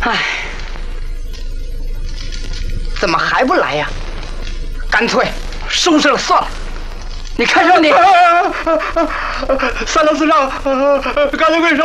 唉，怎么还不来呀？干脆收拾了算了。你看上你。 三楼四上，刚才为什么？